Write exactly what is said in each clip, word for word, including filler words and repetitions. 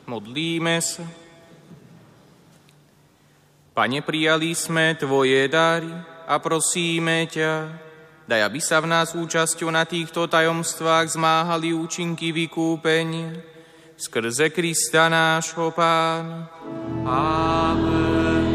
Modlíme sa. Pane, prijali sme Tvoje dary a prosíme ťa, daj, aby sa v nás účasťou na týchto tajomstvách zmáhali účinky vykúpenia skrze Krista nášho Pána. Amen.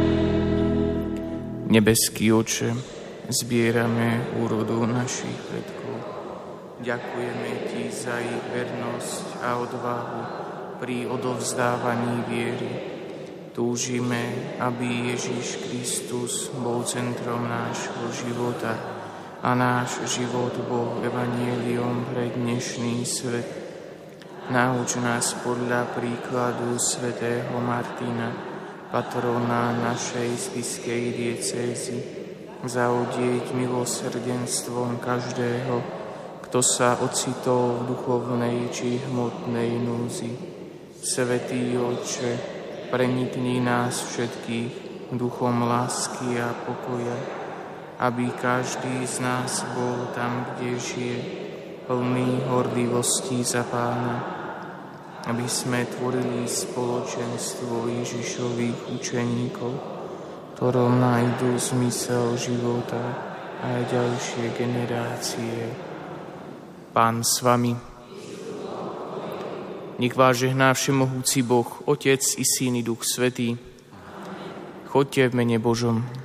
Nebeský Oče, zbierame úrodu našich predkov. Ďakujeme Ti za ich vernosť a odvahu pri odovzdávaní viery. Túžime, aby Ježiš Kristus bol centrom nášho života a náš život bol evanjeliom pre dnešný svet. Nauč nás podľa príkladu svätého Martina, patrona našej spišskej diecézy, zaudieť milosrdenstvom každého, kto sa ocitol v duchovnej či hmotnej núzi. Svätý Otče, prenikni nás všetkých duchom lásky a pokoja, aby každý z nás bol tam, kde žije, plný horlivosti za Pána, aby sme tvorili spoločenstvo Ježišových učeníkov, ktorom nájdu zmysel života aj ďalšie generácie. Pán s vami. Nech vás žehná všemohúci Boh, Otec i Syn i Duch Svätý. Choďte v mene Božom.